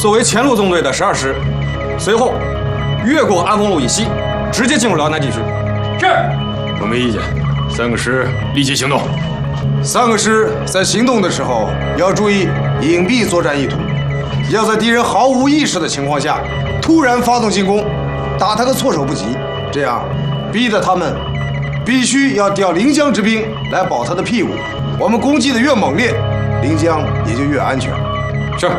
作为前路纵队的12师，随后越过安丰路以西，直接进入辽南地区。 是， 我没意见。3个师立即行动。 3个师在行动的时候要注意隐蔽作战意图，要在敌人毫无意识的情况下突然发动进攻，打他个措手不及，这样逼得他们必须要调临江之兵来保他的屁股。我们攻击的越猛烈，临江也就越安全。